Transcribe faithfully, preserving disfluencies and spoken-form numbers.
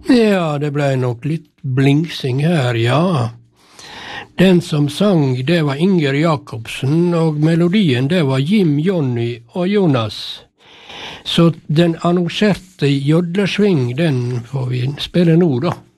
Ja, det ble nok litt blingsing her, ja. Den som sang, det var Inger Jacobsen, og melodien, det var Jim, Jonny og Jonas. Så den annonserte jodlersving, den får vi spille nå, da.